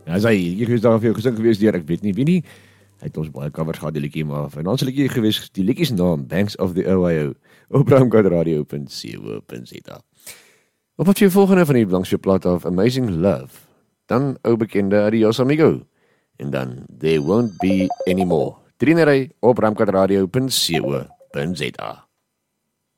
As hy hier gewees daar vir jou gesing gewees deur, ek weet nie wie nie. Hy het ons baie covers gehad die liedjie, maar van ons liedjie gewees, die liedjie se naam Banks of the Ohio op ramkadradio.co.za. Op wat jy volgende van die langs jou plaat af Amazing Love, dan ou bekende Adios Amigo en dan There Won't Be Anymore. Trainery op ramkadradio.co.za.